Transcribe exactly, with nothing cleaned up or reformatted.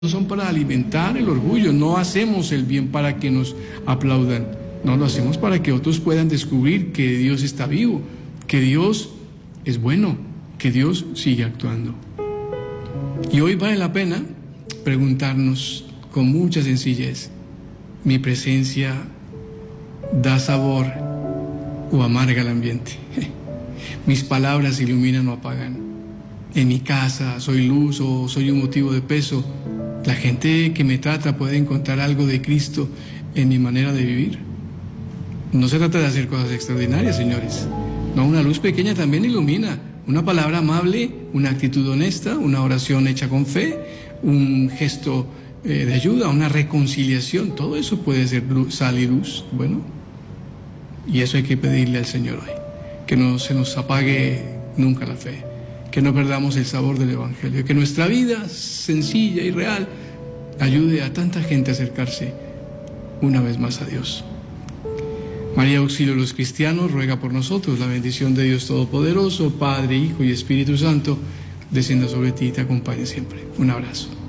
son para alimentar el orgullo. No hacemos el bien para que nos aplaudan. No, lo hacemos para que otros puedan descubrir que Dios está vivo, que Dios es bueno, que Dios sigue actuando. Y hoy vale la pena preguntarnos con mucha sencillez: ¿mi presencia da sabor o amarga el ambiente? ¿Mis palabras iluminan o apagan? ¿En mi casa soy luz o soy un motivo de peso? ¿La gente que me trata puede encontrar algo de Cristo en mi manera de vivir? No se trata de hacer cosas extraordinarias, señores. No, una luz pequeña también ilumina. Una palabra amable, una actitud honesta, una oración hecha con fe, un gesto eh, de ayuda, una reconciliación. Todo eso puede ser luz, sal y luz. Bueno, y eso hay que pedirle al Señor hoy. Que no se nos apague nunca la fe, que no perdamos el sabor del Evangelio, que nuestra vida sencilla y real ayude a tanta gente a acercarse una vez más a Dios. María, auxilio a los cristianos, ruega por nosotros. La bendición de Dios Todopoderoso, Padre, Hijo y Espíritu Santo, descienda sobre ti y te acompañe siempre. Un abrazo.